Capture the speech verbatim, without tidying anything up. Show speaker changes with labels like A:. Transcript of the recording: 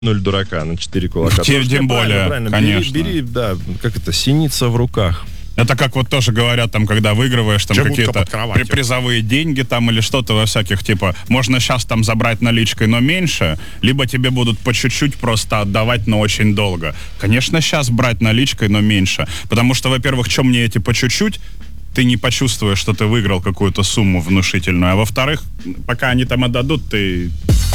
A: нуль дурака на четыре кулака.
B: Тем, тем более,
A: правильно, правильно.
B: конечно.
A: Бери, бери, да, как это, синица в руках.
B: Это как вот тоже говорят, там, когда выигрываешь там какие-то при- призовые деньги там или что-то во всяких, типа, можно сейчас там забрать наличкой, но меньше, либо тебе будут по чуть-чуть просто отдавать, но очень долго. Конечно, сейчас брать наличкой, но меньше. Потому что, во-первых, что мне эти по чуть-чуть, ты не почувствуешь, что ты выиграл какую-то сумму внушительную, а во-вторых, пока они там отдадут, ты